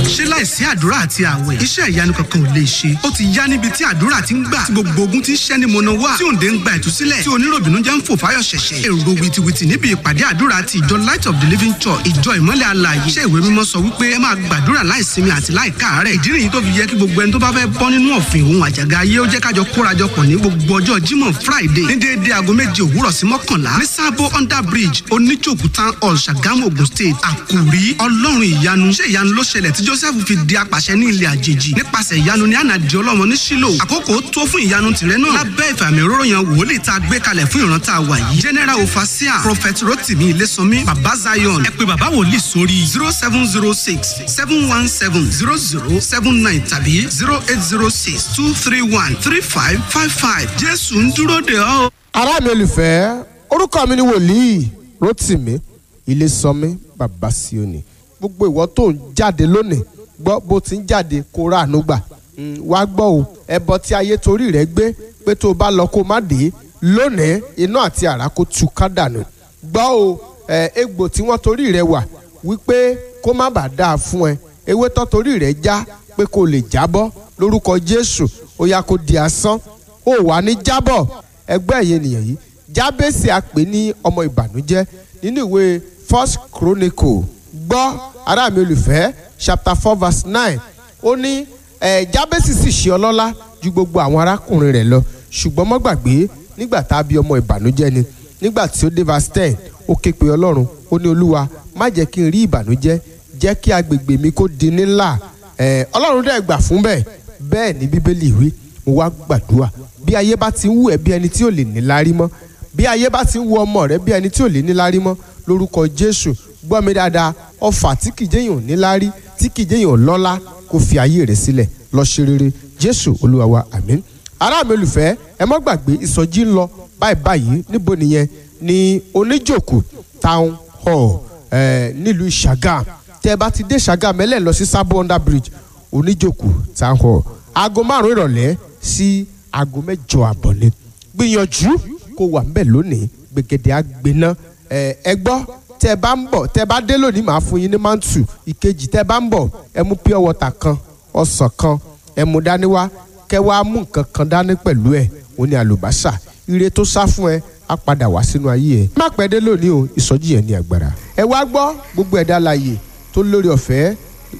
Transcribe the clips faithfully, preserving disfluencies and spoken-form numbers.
ṣé láìsí àdúrà àti àwẹ̀ iṣẹ́ ìyanu kankan ò lè ṣe. ó ti yá níbi tí àdúrà ti ń gbà tí gbogbo ogun ti ń ṣẹ́ ní mọ̀nà wá tí òǹdè ń gba ìtúsílẹ̀ tí oníròbìnú jẹ́ ń fò fáyọ̀ ṣẹ̀ṣẹ̀. èrò wìtìwìtì níbi ìpàdé àdúrà ti ìjọ Light of the Living Church ìjọ ìmọ́lẹ̀ alààyè. iṣẹ́ ìwé mímọ́ sọ wípé ẹ máa gbàdúrà láìsinmi àti láìkáàárẹ̀. ìdí nìyí tó fi yẹ kí gbogbo ẹni tó bá fẹ́ bọ́ nínú ọ̀fìn òun àjàgà ayé ó jẹ́ kájọ kórajọpọ̀ ní gbogbo ọjọ́ Jímọ̀ Friday ní déédéé aago méje òwúrọ̀ sí mọ́kànlá ní Sábó under bridge oníjòkú town hall Ṣàgámù Ògùn state. àkòrí ọlọ́run ìyanu. ṣé ìyanu ló ṣẹlẹ̀ tí Joseph fi di apàṣẹ ní ilẹ̀ àjèjì nípasẹ̀ ìyanu ní àná di ọlọ́mọ ní Ṣílò. àkókò tó fún ìyanu tìrẹ náà lábẹ́ ìfàmì òróró yan wòlíì tá a gbé kalẹ̀ fún ìran tá a wà yìí. general ofasia prophet Rotimi Ilésànmí baba Zion. ẹ pè bàbá wòlíì sórí zero seven zero six seven one seven zero zero seven nine tàbí zero eight zero six two three one three five five five. Jésù ń dúró dè ọ́. ará mi olùfẹ́ orúkọ mi ni wòlíì Rotimi Ilésànmí baba Síónì. gbogbo ìwọ tó ń jáde lónìí gbọ́ bó ti ń jáde kó rà àánú gbà. wá gbọ́ o ẹbọ tí ayé torí rẹ̀ gbé pé tó bá lọ kó má dé lónìí iná àti àrá kó tú ká dànù. gbọ́ o egbò tí wọ́n torí rẹ̀ wà wípé kó má bàa dáa fún ẹ ewé tó torí rẹ̀ já pé kó lè jábọ́ lórúkọ Jésù ó yá kó di asán ó wà ní jábọ̀. ẹgbẹ́ ẹ̀yẹ ènìyàn yìí Jábésì a pè ní ọmọ ìbànújẹ́ nínú ìwé First Chronicle. gbọ́ ará mi olùfẹ́ chapter four verse nine ó ní ẹ̀ Jábésì sì ṣe ọlọ́lá ju gbogbo àwọn arákùnrin rẹ̀ lọ ṣùgbọ́n má gbàgbé nígbà tá a bí ọmọ ìbànújẹ́ ni. nígbà tí ó dé verse ten ó ké pe Ọlọ́run ó ní Olúwa má jẹ́ kí n rí ìbànújẹ́ jẹ́ kí agbègbè mi kó di ńlá. ẹ̀ Ọlọ́run dẹ̀ gbà fún bẹ́ẹ̀ bẹ́ẹ̀ ní Bíbélì wí. mo wá gbàdúrà bí ayé bá ti ń wù ẹ́ bí ẹni tí ò lè ní lárí mọ́ bí ayé bá ti ń wù ọmọ rẹ bí ẹni tí ò lè ní lárí mọ́ lórúkọ Jésù gbọ́ mi dáadáa ọfà tí kìí jẹ́yàn ní lárí tí kìí jẹ́yàn lọ́lá kó fi ayé rẹ̀ sílẹ̀ lọ ṣe rere Jésù Olúwa wa àmín. ará mi olùfẹ́ ẹ má gbàgbé ìsọjí ń lọ báyìí báyìí níbo nìyẹn ní oníjòkó town hall eh, nílùú Ṣàgámù. tẹ́ ẹ bá ti dé Ṣàgámù mẹ́lẹ̀ lọ sí Sábó under bridge oníjòkó town hall aago márùn ìrọ̀lẹ́ sí aago mẹ́jọ àbọ̀ ni. gbìyànjú kó wà ń bẹ̀ lónìí gbẹ̀gẹ̀dẹ̀ àgbẹ̀ná ẹ gbọ́ tẹ́ bá ń bọ̀ tẹ́ bá dé lónìí màá fún yín ní mántù ìkejì tẹ́ bá ń bọ̀ ẹ mú pure water kan ọsàn kan ẹ mú dání wá kẹ́ wá mú nǹkan kan dání pẹ̀lú ẹ̀ ó ní àlùbásà ire tó sá fún ẹ á padà wá sínú ayé ẹ. má pẹ́ dé lónìí o ìsọjí yẹn ní agbára. ẹ wá gbọ́ gbogbo ẹ̀dá alààyè tó lórí ọ̀fẹ́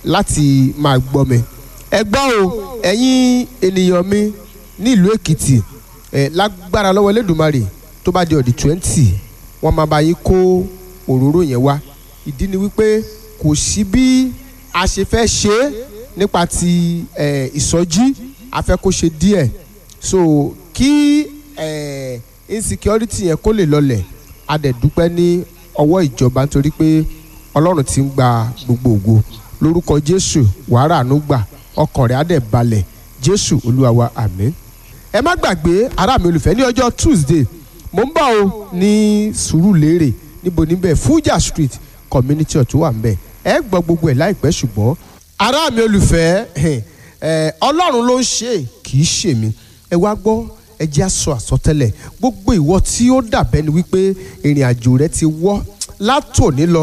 láti máa gbọ́ mi. ẹ gbọ́ o ẹ̀yin ènìyàn mi nílùú Èkìtì ẹ lágbára lọ́wọ́ Elédùmarè tó bá di ọ̀dì twenty wọ́n máa bá yín kó òróró yẹn wá. ìdí ni wípé kò sí bí a ṣe fẹ́ ṣe é nípa ti ẹ ìsọjí a fẹ́ kó ṣe díẹ̀ so kí ẹ insecurity yẹn kó lè lọlẹ̀ a dẹ̀ dúpẹ́ ní ọwọ́ ìjọba nítorí pé Ọlọ́run ti ń gba gbogbo ògo lórúkọ Jésù wàá ràánú gbà ọkàn rẹ̀ á dẹ̀ balẹ̀ Jésù Olúwa wa àmín. ẹ má gbàgbé ará mi olùfẹ́ ní ọjọ́ Tuesday mo ń bọ̀ o ní Sùúrùlérè níbo níbẹ̀ Fuja Street community church wà ń bẹ̀ ẹ gbọ́ gbogbo ẹ̀ láìpẹ́ ṣùgbọ́n ará mi olùfẹ́ ẹ Ọlọ́run ló ń ṣe kì í ṣe mi. ẹ wá gbọ́ ẹ jẹ́ àsọ àsọtẹ́lẹ̀ gbogbo ìwọ tí ó dàbẹ́ ni wípé ìrìn àjò rẹ ti wọ́ látòní lọ